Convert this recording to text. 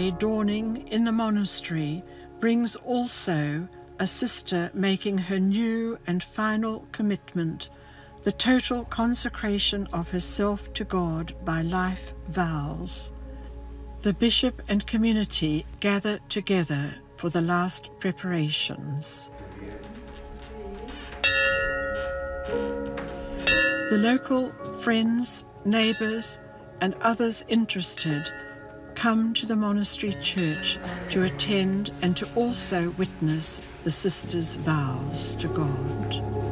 day dawning in the monastery brings also a sister making her new and final commitment, the total consecration of herself to God by life vows. The bishop and community gather together for the last preparations. The local friends, neighbours, and others interested come to the monastery church to attend and to also witness the sisters' vows to God.